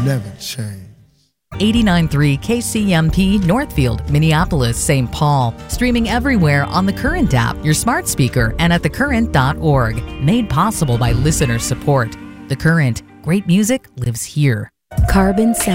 never change. 89.3 KCMP Northfield, Minneapolis, St. Paul. Streaming everywhere on the Current app, your smart speaker, and at thecurrent.org. Made possible by listener support. The Current. Great music lives here. Carbon